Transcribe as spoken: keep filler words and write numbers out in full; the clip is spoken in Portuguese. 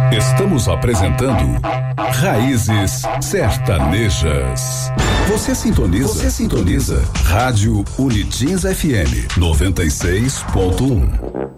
Estamos apresentando Raízes Sertanejas. Você sintoniza? Você sintoniza? Rádio Unitins F M noventa e seis ponto um.